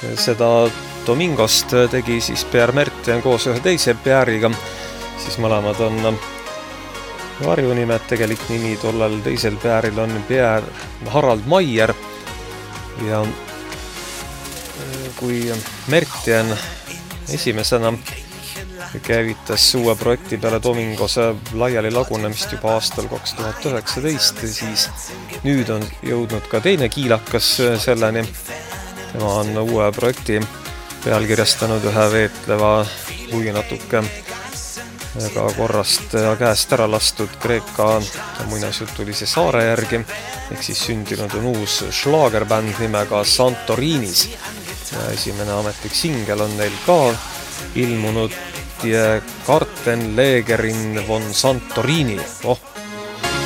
Seda Domingost tegi siis Pierre Mertien koos ühe teise Pierre'iga, siis mõlemad on varjunimed, tegelik nimi tollel teisel Pierre'il on Pierre Harald Maier ja kui Mertien esimesena käivitas uue projekti peale Domingose laiali lagunemist juba aastal 2019, siis nüüd on jõudnud ka teine kiilakas selleni. Tema on uue projekti pealkirjastanud ühe veetleva või natuke ka korrast ja käest ära lastud Kreeka muinasjutulise saare järgi, ehk siis sündinud on uus šlaagerbänd nimega Santorinis. Ja esimene ametlik singel on neil ka ilmunud Die Kartenlegerin von Santorini.